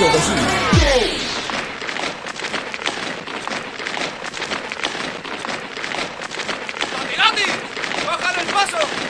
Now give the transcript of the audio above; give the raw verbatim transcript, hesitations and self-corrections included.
tiro de Jimmy. ¡Gatti, Gatti! ¡Bájale el paso!